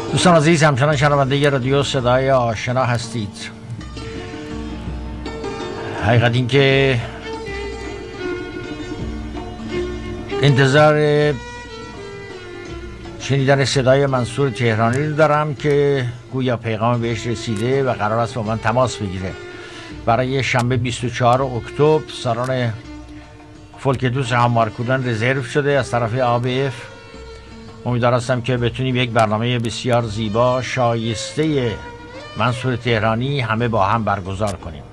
دوستان عزیز، همچنان شنونده رادیو صدای آشنا هستید. حقیقت این که انتظار شنیدن صدای منصور تهرانی رو دارم که گویا پیغام بهش رسیده و قرار است با من تماس بگیره. برای شنبه 24 اکتبر سالن فولکدوس همارکودن رزرو شده از طرف ABF. امیدوار هستم که بتونیم یک برنامه بسیار زیبا شایسته منصور تهرانی همه با هم برگزار کنیم.